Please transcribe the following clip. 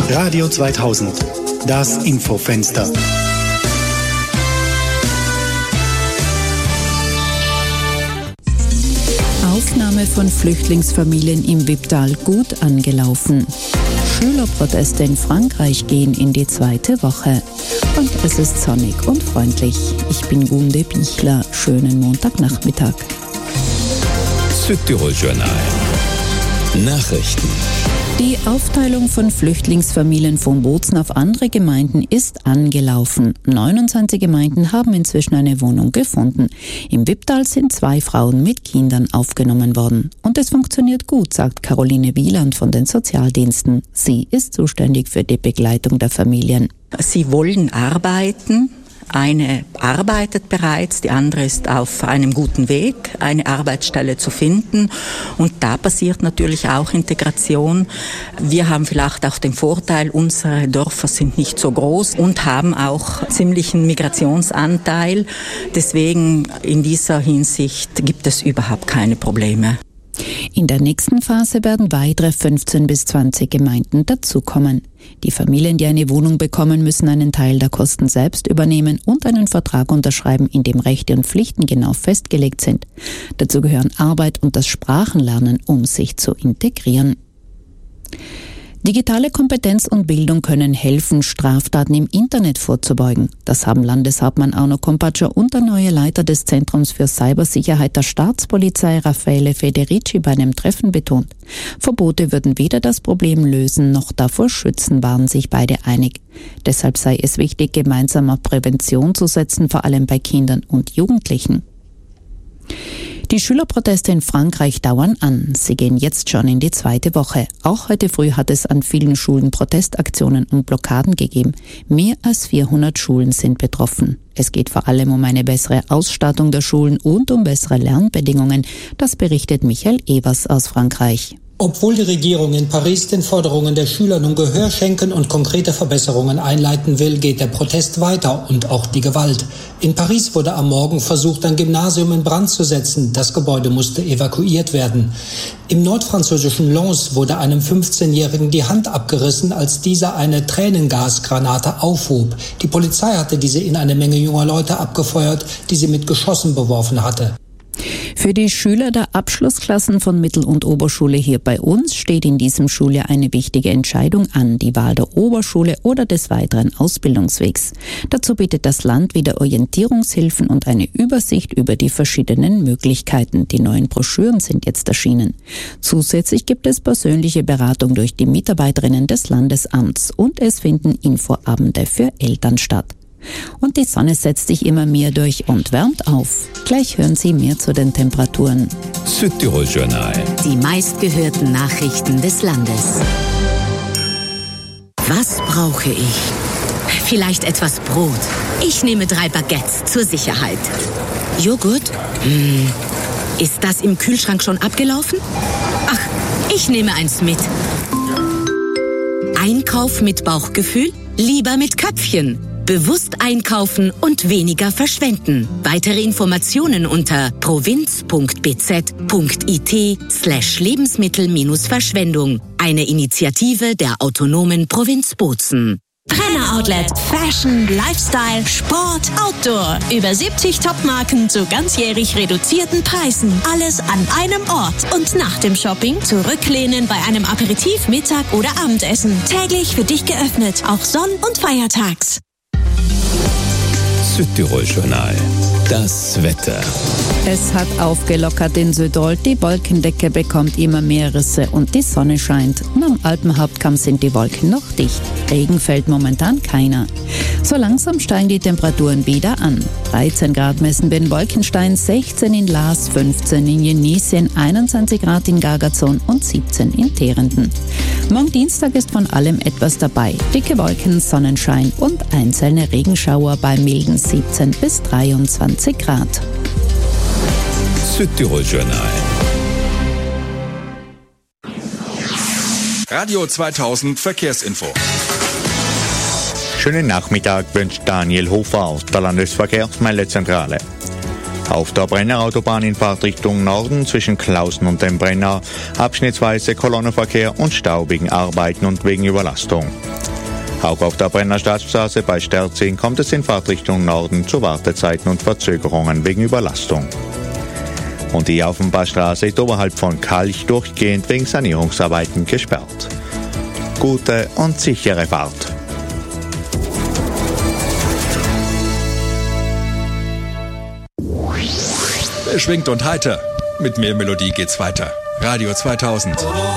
Radio 2000, das Infofenster. Aufnahme von Flüchtlingsfamilien im Wipptal gut angelaufen. Schülerproteste in Frankreich gehen in die zweite Woche. Und es ist sonnig und freundlich. Ich bin Gunde Bichler. Schönen Montagnachmittag. Südtirol Journal. Nachrichten. Die Aufteilung von Flüchtlingsfamilien von Bozen auf andere Gemeinden ist angelaufen. 29 Gemeinden haben inzwischen eine Wohnung gefunden. Im Wipptal sind 2 Frauen mit Kindern aufgenommen worden. Und es funktioniert gut, sagt Caroline Wieland von den Sozialdiensten. Sie ist zuständig für die Begleitung der Familien. Sie wollen arbeiten. Eine arbeitet bereits, die andere ist auf einem guten Weg, eine Arbeitsstelle zu finden. Und da passiert natürlich auch Integration. Wir haben vielleicht auch den Vorteil, unsere Dörfer sind nicht so groß und haben auch ziemlichen Migrationsanteil. Deswegen in dieser Hinsicht gibt es überhaupt keine Probleme. In der nächsten Phase werden weitere 15 bis 20 Gemeinden dazukommen. Die Familien, die eine Wohnung bekommen, müssen einen Teil der Kosten selbst übernehmen und einen Vertrag unterschreiben, in dem Rechte und Pflichten genau festgelegt sind. Dazu gehören Arbeit und das Sprachenlernen, um sich zu integrieren. Digitale Kompetenz und Bildung können helfen, Straftaten im Internet vorzubeugen. Das haben Landeshauptmann Arno Kompatscher und der neue Leiter des Zentrums für Cybersicherheit der Staatspolizei Raffaele Federici bei einem Treffen betont. Verbote würden weder das Problem lösen noch davor schützen, waren sich beide einig. Deshalb sei es wichtig, gemeinsam auf Prävention zu setzen, vor allem bei Kindern und Jugendlichen. Die Schülerproteste in Frankreich dauern an. Sie gehen jetzt schon in die zweite Woche. Auch heute früh hat es an vielen Schulen Protestaktionen und Blockaden gegeben. Mehr als 400 Schulen sind betroffen. Es geht vor allem um eine bessere Ausstattung der Schulen und um bessere Lernbedingungen. Das berichtet Michael Evers aus Frankreich. Obwohl die Regierung in Paris den Forderungen der Schüler nun Gehör schenken und konkrete Verbesserungen einleiten will, geht der Protest weiter und auch die Gewalt. In Paris wurde am Morgen versucht, ein Gymnasium in Brand zu setzen. Das Gebäude musste evakuiert werden. Im nordfranzösischen Lens wurde einem 15-Jährigen die Hand abgerissen, als dieser eine Tränengasgranate aufhob. Die Polizei hatte diese in eine Menge junger Leute abgefeuert, die sie mit Geschossen beworfen hatte. Für die Schüler der Abschlussklassen von Mittel- und Oberschule hier bei uns steht in diesem Schuljahr eine wichtige Entscheidung an, die Wahl der Oberschule oder des weiteren Ausbildungswegs. Dazu bietet das Land wieder Orientierungshilfen und eine Übersicht über die verschiedenen Möglichkeiten. Die neuen Broschüren sind jetzt erschienen. Zusätzlich gibt es persönliche Beratung durch die Mitarbeiterinnen des Landesamts und es finden Infoabende für Eltern statt. Und die Sonne setzt sich immer mehr durch und wärmt auf. Gleich hören Sie mehr zu den Temperaturen. Südtirol Journal. Die meistgehörten Nachrichten des Landes. Was brauche ich? Vielleicht etwas Brot. Ich nehme 3 Baguettes zur Sicherheit. Joghurt? Ist das im Kühlschrank schon abgelaufen? Ach, ich nehme eins mit. Einkauf mit Bauchgefühl? Lieber mit Köpfchen. Bewusst einkaufen und weniger verschwenden. Weitere Informationen unter provinz.bz.it/Lebensmittel-Verschwendung. Eine Initiative der autonomen Provinz Bozen. Brenner Outlet. Fashion, Lifestyle, Sport, Outdoor. Über 70 Top-Marken zu ganzjährig reduzierten Preisen. Alles an einem Ort. Und nach dem Shopping zurücklehnen bei einem Aperitif, Mittag oder Abendessen. Täglich für dich geöffnet, auch sonn- und feiertags. Südtirol Journal. Das Wetter. Es hat aufgelockert in Südtirol, die Wolkendecke bekommt immer mehr Risse und die Sonne scheint. Und am Alpenhauptkamm sind die Wolken noch dicht. Regen fällt momentan keiner. So langsam steigen die Temperaturen wieder an. 13 Grad messen wir in Wolkenstein, 16 in Laas, 15 in Jenisien, 21 Grad in Gargazon und 17 in Terenden. Morgen Dienstag ist von allem etwas dabei. Dicke Wolken, Sonnenschein und einzelne Regenschauer bei milden 17 bis 23 Grad. Südtirol Journal. Radio 2000 Verkehrsinfo. Schönen Nachmittag wünscht Daniel Hofer aus der Landesverkehrsmeldezentrale. Auf der Brenner Autobahn in Fahrtrichtung Norden zwischen Klausen und dem Brenner abschnittsweise Kolonnenverkehr und Stau wegen Arbeiten und wegen Überlastung. Auch auf der Brenner Staatsstraße bei Sterzing kommt es in Fahrtrichtung Norden zu Wartezeiten und Verzögerungen wegen Überlastung. Und die Aufenbachstraße ist oberhalb von Kalch durchgehend wegen Sanierungsarbeiten gesperrt. Gute und sichere Fahrt. Beschwingt und heiter. Mit mehr Melodie geht's weiter. Radio 2000.